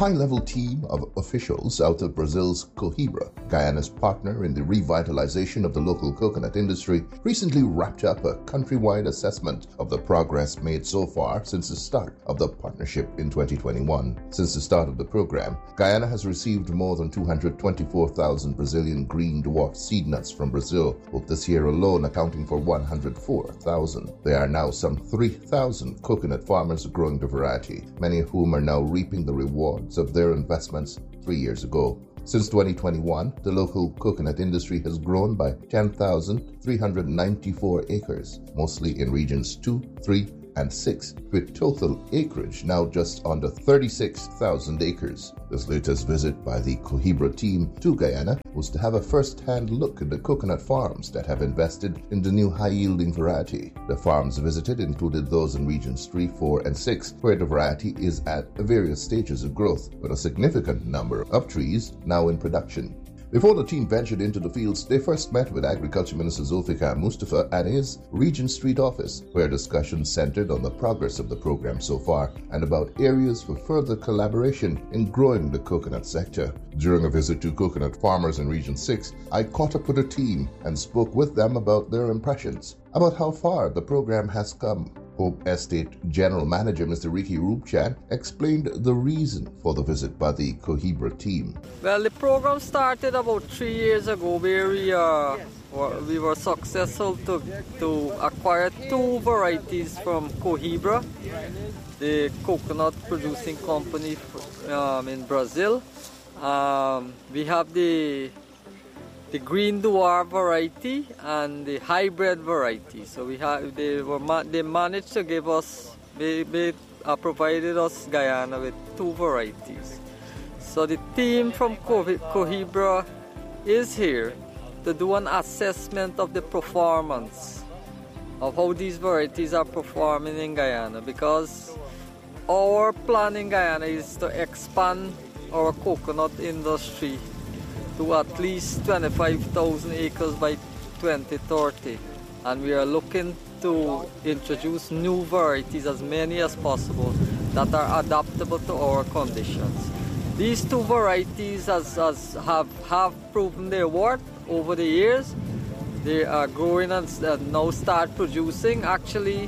high-level team of officials out of Brazil's Cohibra, Guyana's partner in the revitalization of the local coconut industry, recently wrapped up a countrywide assessment of the progress made so far since the start of the partnership in 2021. Since the start of the program, Guyana has received more than 224,000 Brazilian green dwarf seed nuts from Brazil, with this year alone accounting for 104,000. There are now some 3,000 coconut farmers growing the variety, many of whom are now reaping the rewards of their investments 3 years ago. Since 2021, the local coconut industry has grown by 10,394 acres, mostly in regions 2, 3, and 6, with total acreage now just under 36,000 acres. This latest visit by the Cohibra team to Guyana was to have a first-hand look at the coconut farms that have invested in the new high-yielding variety. The farms visited included those in regions 3, 4, and 6, where the variety is at various stages of growth, with a significant number of trees now in production. Before the team ventured into the fields, they first met with Agriculture Minister Zulfikar Mustafa at his Regent Street office, where discussions centered on the progress of the program so far and about areas for further collaboration in growing the coconut sector. During a visit to coconut farmers in Region 6, I caught up with the team and spoke with them about their impressions, about how far the program has come. Hope Estate General Manager Mr. Ricky Rubchan explained the reason for the visit by the Cohibra team. Well, the program started about 3 years ago, where we were successful to acquire 2 varieties from Cohibra, the coconut producing company in Brazil. We have the green dwarf variety and the hybrid variety. So they managed to give us, they provided us Guyana with 2 varieties. So the team from Cohibra is here to do an assessment of the performance of how these varieties are performing in Guyana, because our plan in Guyana is to expand our coconut industry to at least 25,000 acres by 2030, and we are looking to introduce new varieties, as many as possible, that are adaptable to our conditions. These 2 varieties have proven their worth over the years. They are growing and now start producing. Actually,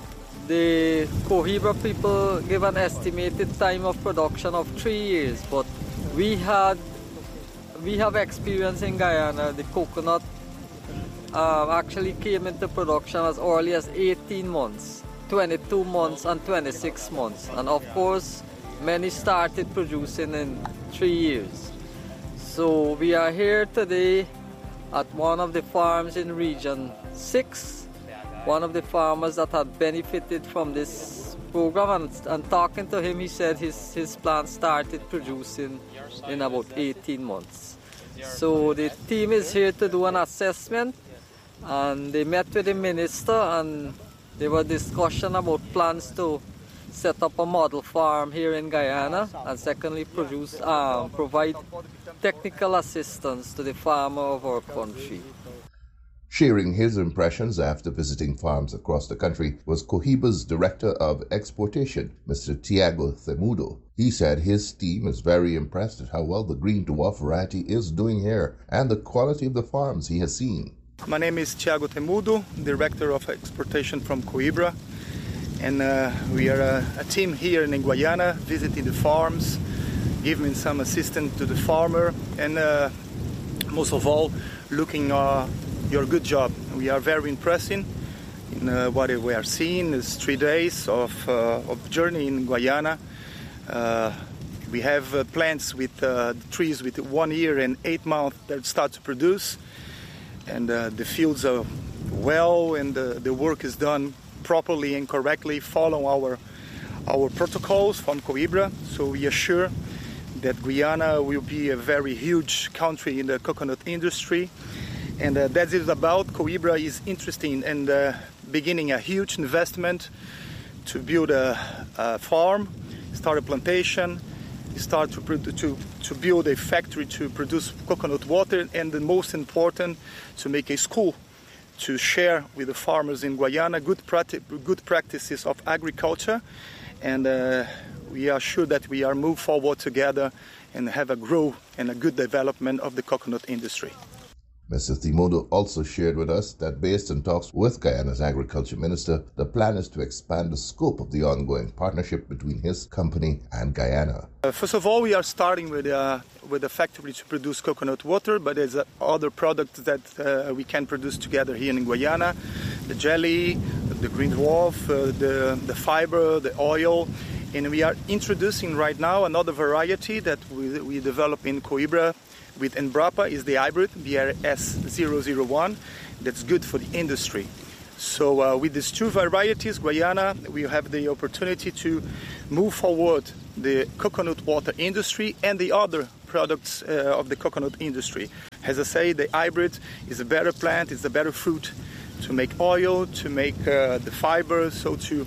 the Cohibra people give an estimated time of production of 3 years, but we have experience in Guyana. The coconut actually came into production as early as 18 months, 22 months and 26 months. And of course, many started producing in 3 years. So we are here today at one of the farms in Region 6, one of the farmers that had benefited from this program, and talking to him, he said his plant started producing in about 18 months. So the team is here to do an assessment, and they met with the minister, and there were discussion about plans to set up a model farm here in Guyana, and secondly provide technical assistance to the farmer of our country. Sharing his impressions after visiting farms across the country was Cohibra's Director of Exportation, Mr. Tiago Temudo. He said his team is very impressed at how well the green dwarf variety is doing here and the quality of the farms he has seen. My name is Tiago Temudo, Director of Exportation from Cohibra, and we are a team here in Guyana visiting the farms, giving some assistance to the farmer, and most of all, looking your good job. We are very impressed in what we are seeing. Is 3 days of journey in Guyana. We have plants with trees with 1 year and 8 months that start to produce, and the fields are well, and the work is done properly and correctly, follow our protocols from Cohibra. So we are sure that Guyana will be a very huge country in the coconut industry. And that is about Cohibra is interesting in beginning a huge investment to build a farm, start a plantation, start to build a factory to produce coconut water, and the most important, to make a school to share with the farmers in Guyana good practices of agriculture. And we are sure that we are move forward together and have a growth and a good development of the coconut industry. Mr. Thimodo also shared with us that based on talks with Guyana's Agriculture Minister, the plan is to expand the scope of the ongoing partnership between his company and Guyana. First of all, we are starting with a factory to produce coconut water, but there's other products that we can produce together here in Guyana. The jelly, the green dwarf, the fiber, the oil. And we are introducing right now another variety that we develop in Cohibra with Embrapa, is the hybrid BRS001. That's good for the industry. So with these two varieties, Guyana, we have the opportunity to move forward the coconut water industry and the other products of the coconut industry. As I say, the hybrid is a better plant, it's a better fruit to make oil, to make the fiber, so to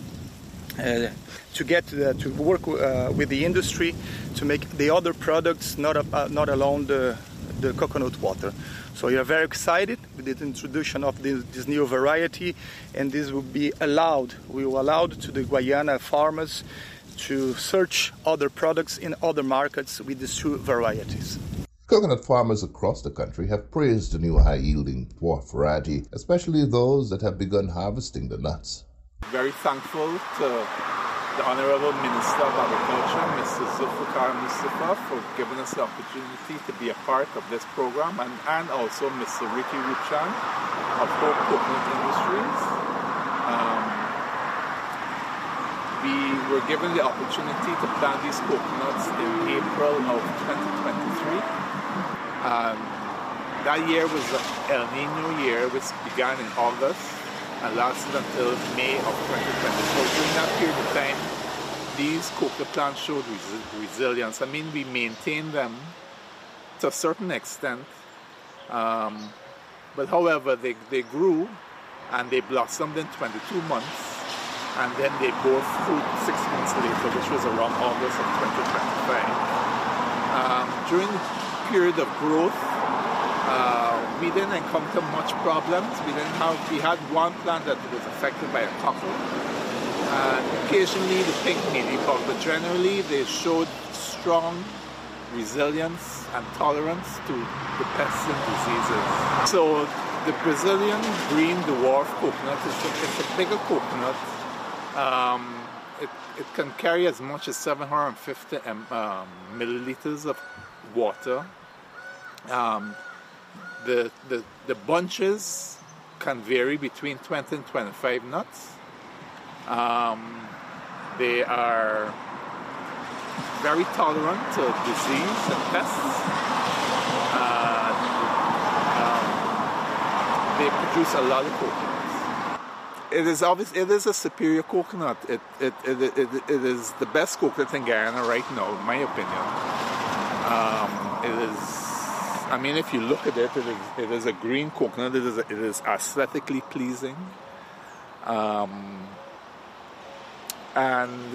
work with the industry to make the other products, not alone the coconut water. So we are very excited with the introduction of this new variety, and this will be allowed. We will allow to the Guyana farmers to search other products in other markets with these two varieties. Coconut farmers across the country have praised the new high-yielding dwarf variety, especially those that have begun harvesting the nuts. Very thankful to the Honorable Minister of Agriculture, Mr. Zulfikar Mustafa, for giving us the opportunity to be a part of this program, and also Mr. Ricky Ruchan of Hope Coconut Industries. We were given the opportunity to plant these coconuts in April of 2023. That year was the El Nino year, which began in August and lasted until May of 2020. So during that period of time, these coconut plants showed resilience. I mean, we maintained them to a certain extent, but however, they grew and they blossomed in 22 months, and then they bore fruit 6 months later, which was around August of 2025. During the period of growth, we didn't encounter much problems. We had one plant that was affected by a cockle, and occasionally the pink mealybug, but generally they showed strong resilience and tolerance to the pests and diseases. So the Brazilian green dwarf coconut is a bigger coconut. It can carry as much as 750 milliliters of water. The bunches can vary between 20 and 25 nuts. They are very tolerant to disease and pests. They produce a lot of coconuts. It is a superior coconut. It is the best coconut in Guyana right now, in my opinion. It is. I mean, if you look at it, it is a green coconut. It is aesthetically pleasing, and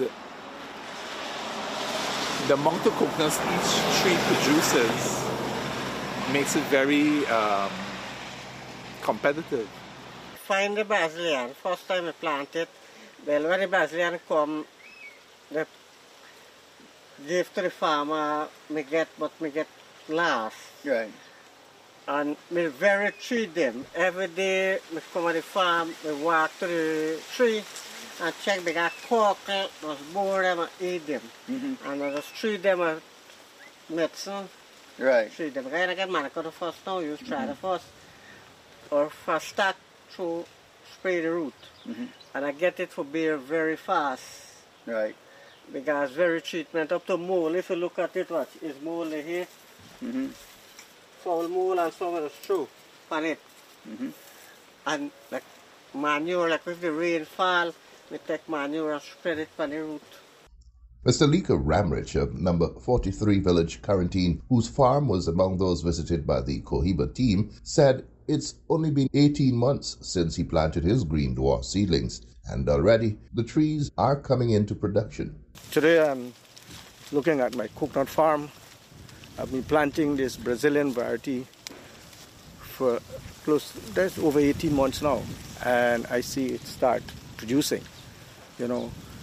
the amount of coconuts each tree produces makes it very competitive. Find the Brazilian. First time I planted, well, when the Brazilian come, they give to the farmer. Me get last. Right. And me very treat them. Every day, me come to the farm, me walk to the tree and check they got cockle, just bore them and eat them. Mm-hmm. And I just treat them with medicine. Right. Treat them. Again, I get man, I got the first now, you try the first. Or first start to spray the root. Mm-hmm. And I get it for beer very fast. Right. Because very treatment up to mold. If you look at it, what is mold here? Mm-hmm. Foul mold and some of the straw on it. Mm-hmm. And like manure, like if the rain fall, we take manure and spread it on the root. Mr. Lika Ramrich of number 43 Village Quarantine, whose farm was among those visited by the Cohiba team, said it's only been 18 months since he planted his green dwarf seedlings, and already the trees are coming into production. Today I'm looking at my coconut farm. I've been planting this Brazilian variety for that's over 18 months now, and I see it start producing. You know,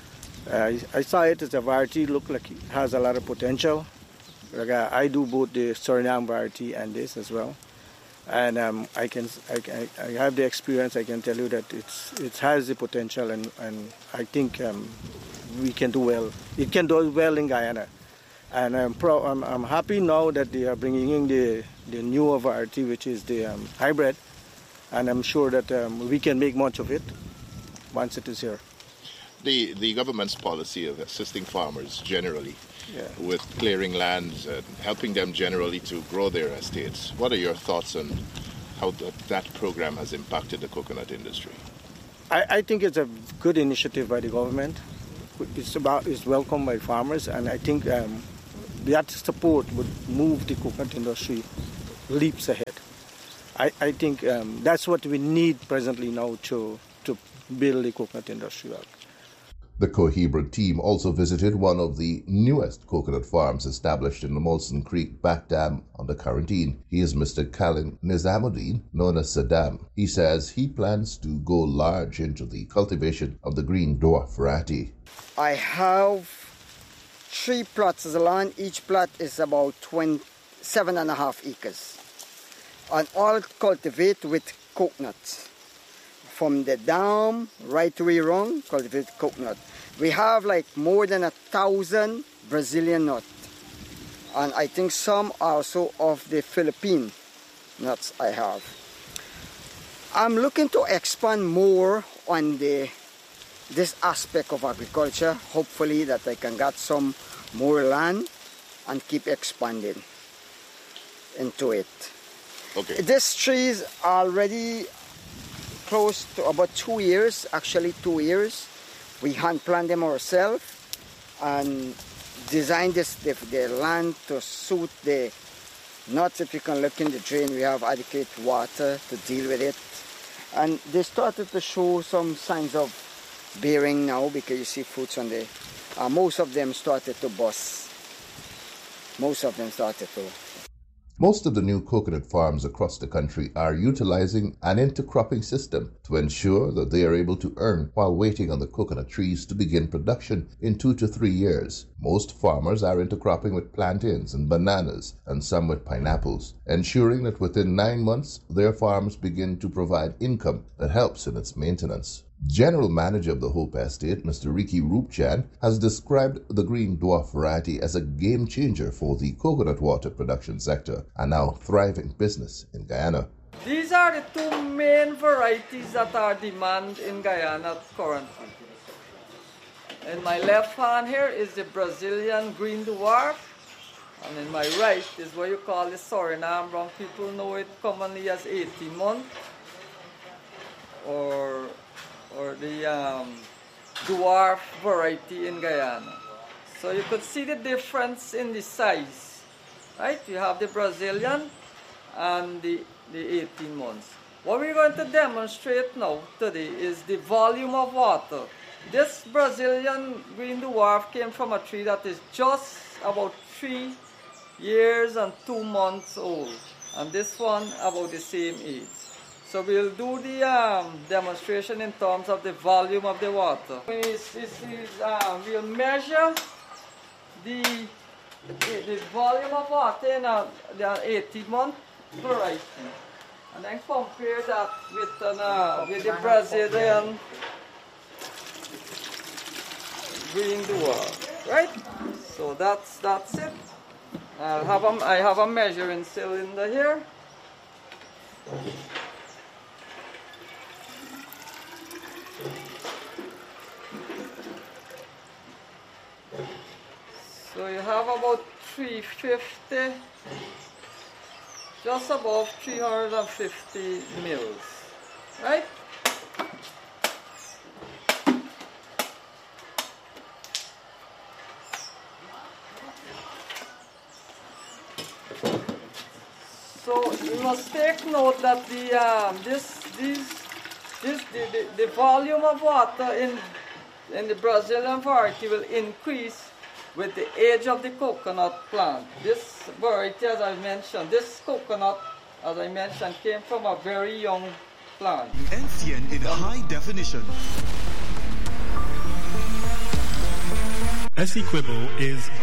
I saw it as a variety, look like it has a lot of potential. Like I do both the Suriname variety and this as well. And I have the experience. I can tell you that it has the potential, and I think we can do well. It can do well in Guyana, and I'm happy now that they are bringing in the newer variety, which is the hybrid, and I'm sure that we can make much of it once it is here. The government's policy of assisting farmers generally with clearing lands and helping them generally to grow their estates. What are your thoughts on how that program has impacted the coconut industry? I think it's a good initiative by the government. It's welcomed by farmers, and I think that support would move the coconut industry leaps ahead. I think that's what we need presently now to build the coconut industry up. The Cohebra team also visited one of the newest coconut farms established in the Molson Creek back dam on the Quarantine. He is Mr. Khalil Nizamuddin, known as Saddam. He says he plans to go large into the cultivation of the green dwarf variety. I have 3 plots of land. Each plot is about 7.5 acres. And all cultivate with coconuts. From the dam right way around, cultivate coconut. We have like more than 1,000 Brazilian nuts. And I think some also of the Philippine nuts I have. I'm looking to expand more on this aspect of agriculture. Hopefully that I can get some more land and keep expanding into it. Okay. This tree is already close to about 2 years, actually 2 years. We hand plant them ourselves and design the land to suit the nuts. If you can look in the drain, we have adequate water to deal with it. And they started to show some signs of bearing now, because you see fruits on the, most of them started to bust. Most of the new coconut farms across the country are utilizing an intercropping system to ensure that they are able to earn while waiting on the coconut trees to begin production in 2 to 3 years. Most farmers are intercropping with plantains and bananas and some with pineapples, ensuring that within 9 months their farms begin to provide income that helps in its maintenance. General Manager of the Hope Estate, Mr. Ricky Rupchan, has described the green dwarf variety as a game changer for the coconut water production sector, a now thriving business in Guyana. These are the 2 main varieties that are demand in Guyana currently. In my left hand here is the Brazilian green dwarf, and in my right is what you call the Suriname. Brown people know it commonly as 18-month or the dwarf variety in Guyana. So you could see the difference in the size, right? You have the Brazilian and the 18 months. What we're going to demonstrate now today is the volume of water. This Brazilian green dwarf came from a tree that is just about 3 years and 2 months old, and this one about the same age. So we'll do the demonstration in terms of the volume of the water. We'll measure the volume of water in the 18-month variety, and then compare that with the Brazilian green dwarf, right? So that's it. I have a measuring cylinder here. So you have about 350, just above 350 mils, right? So you must take note that the volume of water in the Brazilian variety will increase with the age of the coconut plant. This variety, as I mentioned, this coconut, as I mentioned, came from a very young plant. NCN in high definition. Essequibo is